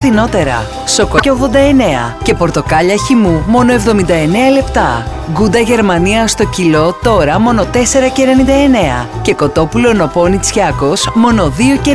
φθηνότερα. Σοκολάτα 89 και πορτοκάλια χυμού μόνο 79 λεπτά. Γκούντα Γερμανία στο κιλό τώρα μόνο 4,99 και κοτόπουλο νοπόνι Τσιάκος μόνο 2,99.